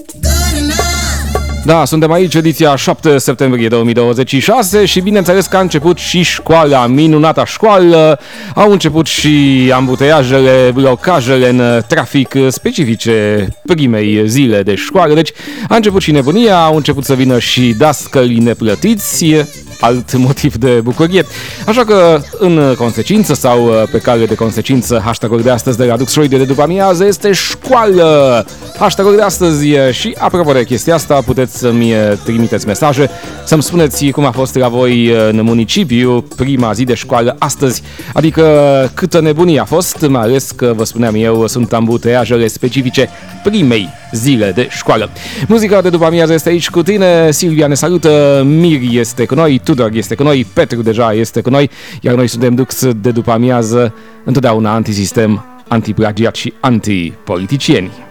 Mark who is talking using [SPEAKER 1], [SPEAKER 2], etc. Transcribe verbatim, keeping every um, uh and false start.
[SPEAKER 1] Da, suntem aici, ediția șapte septembrie două mii douăzeci și șase și bineînțeles că a început și școala, minunata școală, au început și ambuteiajele, blocajele în trafic specifice primei zile de școală, deci a început și nebunia, au început să vină și dascăli neplătiți, alt motiv de bucurie. Așa că, în consecință sau pe cale de consecință, hashtag-ul de astăzi de la Dux Radio de după amiază este școală. Hashtag-ul de astăzi și, apropo de chestia asta, puteți să-mi trimiteți mesaje, să-mi spuneți cum a fost la voi în municipiu prima zi de școală astăzi, adică câtă nebunie a fost, mai ales că, vă spuneam eu, sunt ambuteiajele specifice primei zile de școală. Muzica de după amiază este aici cu tine, Silvia ne salută, Miri este cu noi, Tudor este cu noi, Petru deja este cu noi, iar noi suntem Dux de după amiază, întotdeauna antisistem, antiplagiat și antipoliticieni.